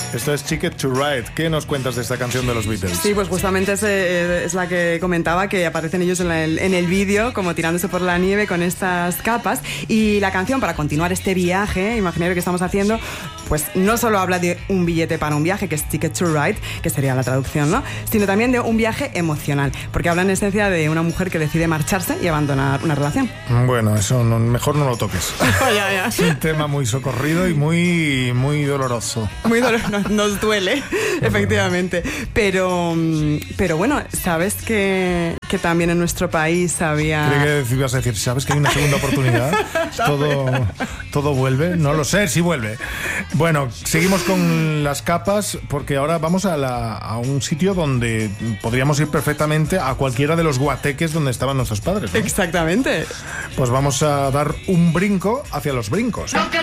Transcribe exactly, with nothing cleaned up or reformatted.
Esto es Ticket to Ride. ¿Qué nos cuentas de esta canción de los Beatles? Sí, pues justamente es, eh, es la que comentaba, que aparecen ellos en el, en el vídeo como tirándose por la nieve con estas capas. Y la canción, para continuar este viaje imaginario que estamos haciendo, pues no solo habla de un billete para un viaje, que es Ticket to Ride, que sería la traducción, ¿no? Sino también de un viaje emocional, porque habla en esencia de una mujer que decide marcharse y abandonar una relación. Bueno, eso no, mejor no lo toques. ya, ya. Es un tema muy socorrido y muy, muy doloroso. Muy doloroso, nos duele, efectivamente. Pero, pero bueno, ¿sabes que, que también en nuestro país había... Creí que ibas a decir, ¿sabes que hay una segunda oportunidad? todo, todo vuelve. No lo sé si vuelve. Bueno, seguimos con las capas, porque ahora vamos a, la, a un sitio donde podríamos ir perfectamente a cualquiera de los guateques donde estaban nuestros padres, ¿no? Exactamente. Pues vamos a dar un brinco hacia los brincos.